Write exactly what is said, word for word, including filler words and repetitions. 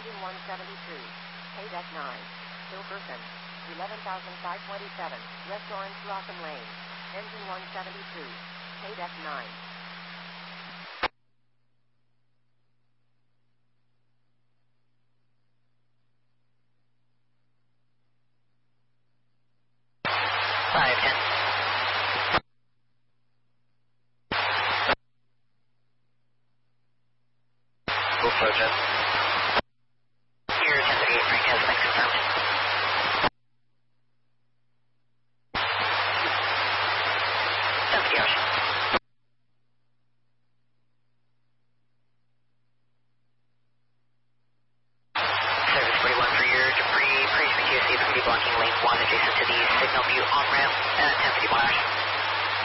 Engine one seventy-two. K-Deck nine. Hilkerson. eleven thousand five hundred twenty-seven. Restaurant Slocum Lane. Engine one seventy-two. K-Deck nine. five ten. Full approach.